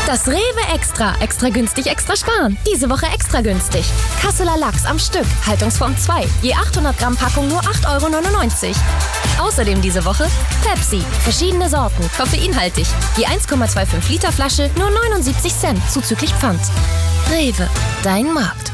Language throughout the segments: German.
Das Rewe Extra. Extra günstig, extra sparen. Diese Woche extra günstig. Kasseler Lachs am Stück. Haltungsform 2. Je 800 Gramm Packung nur 8,99 €. Außerdem diese Woche Pepsi. Verschiedene Sorten. Koffeinhaltig. Je 1,25 Liter Flasche nur 79 Cent. Zuzüglich Pfand. Rewe. Dein Markt.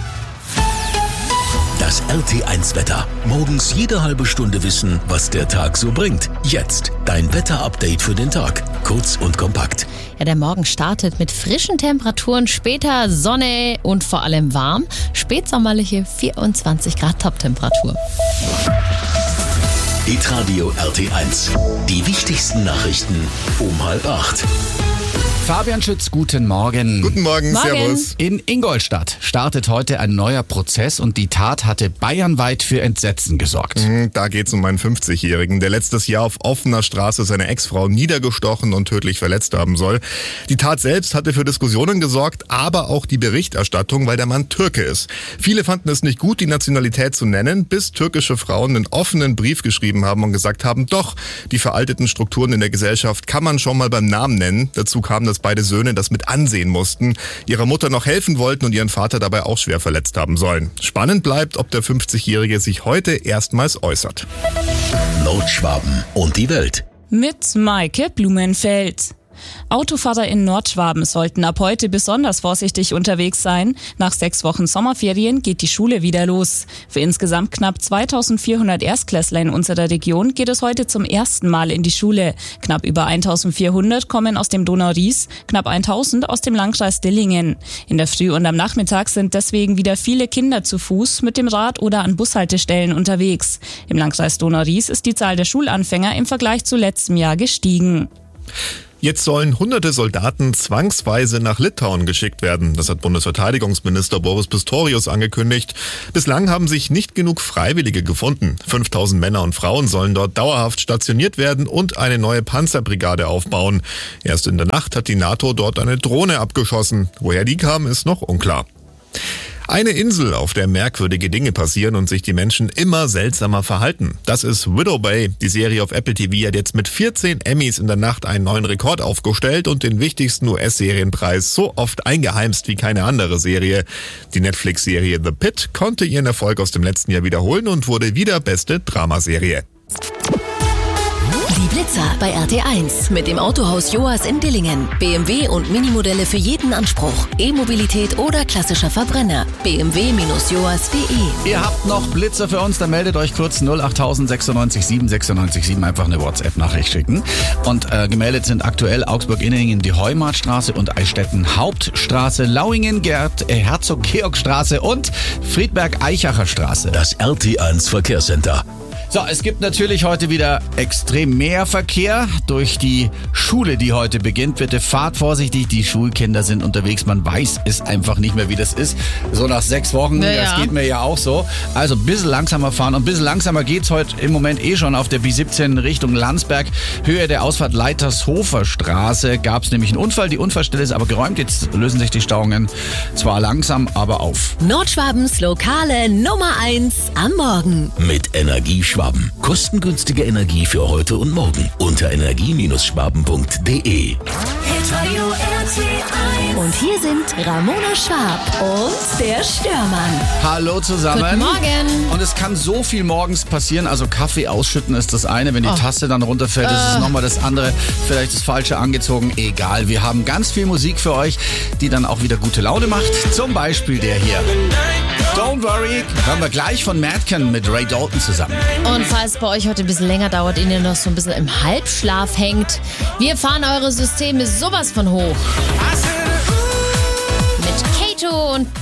Das RT1-Wetter. Morgens jede halbe Stunde wissen, was der Tag so bringt. Jetzt dein Wetter-Update für den Tag. Kurz und kompakt. Ja, der Morgen startet mit frischen Temperaturen, später Sonne und vor allem warm. Spätsommerliche 24 Grad Toptemperatur. Hitradio RT1. Die wichtigsten Nachrichten um 7:30. Fabian Schütz, guten Morgen. Guten Morgen, servus. In Ingolstadt startet heute ein neuer Prozess und die Tat hatte bayernweit für Entsetzen gesorgt. Da geht's um einen 50-Jährigen, der letztes Jahr auf offener Straße seine Ex-Frau niedergestochen und tödlich verletzt haben soll. Die Tat selbst hatte für Diskussionen gesorgt, aber auch die Berichterstattung, weil der Mann Türke ist. Viele fanden es nicht gut, die Nationalität zu nennen, bis türkische Frauen einen offenen Brief geschrieben haben und gesagt haben, doch, die veralteten Strukturen in der Gesellschaft kann man schon mal beim Namen nennen. Dazu kam, dass beide Söhne das mit ansehen mussten, ihrer Mutter noch helfen wollten und ihren Vater dabei auch schwer verletzt haben sollen. Spannend bleibt, ob der 50-Jährige sich heute erstmals äußert. Nordschwaben und die Welt. Mit Maike Blumenfeld. Autofahrer in Nordschwaben sollten ab heute besonders vorsichtig unterwegs sein. Nach 6 Wochen Sommerferien geht die Schule wieder los. Für insgesamt knapp 2400 Erstklässler in unserer Region geht es heute zum ersten Mal in die Schule. Knapp über 1400 kommen aus dem Donau-Ries, knapp 1000 aus dem Landkreis Dillingen. In der Früh und am Nachmittag sind deswegen wieder viele Kinder zu Fuß, mit dem Rad oder an Bushaltestellen unterwegs. Im Landkreis Donau-Ries ist die Zahl der Schulanfänger im Vergleich zu letztem Jahr gestiegen. Jetzt sollen hunderte Soldaten zwangsweise nach Litauen geschickt werden. Das hat Bundesverteidigungsminister Boris Pistorius angekündigt. Bislang haben sich nicht genug Freiwillige gefunden. 5000 Männer und Frauen sollen dort dauerhaft stationiert werden und eine neue Panzerbrigade aufbauen. Erst in der Nacht hat die NATO dort eine Drohne abgeschossen. Woher die kam, ist noch unklar. Eine Insel, auf der merkwürdige Dinge passieren und sich die Menschen immer seltsamer verhalten. Das ist Widow Bay. Die Serie auf Apple TV hat jetzt mit 14 Emmys in der Nacht einen neuen Rekord aufgestellt und den wichtigsten US-Serienpreis so oft eingeheimst wie keine andere Serie. Die Netflix-Serie The Pitt konnte ihren Erfolg aus dem letzten Jahr wiederholen und wurde wieder beste Dramaserie. Die Blitzer bei RT1 mit dem Autohaus Joas in Dillingen. BMW und Minimodelle für jeden Anspruch. E-Mobilität oder klassischer Verbrenner. bmw-joas.de. Ihr habt noch Blitzer für uns, dann meldet euch kurz 08000 96 7 96 7, einfach eine WhatsApp-Nachricht schicken. Und gemeldet sind aktuell Augsburg-Inneringen, die Heumartstraße und Eichstätten-Hauptstraße, Lauingen, Herzog-Georg-Straße und Friedberg-Eichacher Straße. Das RT1 Verkehrscenter. So, es gibt natürlich heute wieder extrem mehr Verkehr durch die Schule, die heute beginnt. Bitte fahrt vorsichtig, die Schulkinder sind unterwegs. Man weiß es einfach nicht mehr, wie das ist. So nach 6 Wochen, das geht mir ja auch so. Also ein bisschen langsamer fahren und ein bisschen langsamer geht's heute im Moment schon auf der B17 Richtung Landsberg. Höhe der Ausfahrt Leitershofer Straße gab es nämlich einen Unfall. Die Unfallstelle ist aber geräumt. Jetzt lösen sich die Stauungen zwar langsam, aber auf. Nordschwabens lokale Nummer 1 am Morgen. Mit Energieschwaben. Kostengünstige Energie für heute und morgen. Unter energie-schwaben.de. Und hier sind Ramona Schwab und der Störmann. Hallo zusammen. Guten Morgen. Und es kann so viel morgens passieren. Also Kaffee ausschütten ist das eine. Wenn die Tasse dann runterfällt, ist es nochmal das andere. Vielleicht das Falsche angezogen. Egal. Wir haben ganz viel Musik für euch, die dann auch wieder gute Laune macht. Zum Beispiel der hier. Don't Worry. Hören wir gleich von Madken mit Ray Dalton zusammen. Und falls es bei euch heute ein bisschen länger dauert, und ihr noch so ein bisschen im Halbschlaf hängt, wir fahren eure Systeme sowas von hoch. Mit Kato und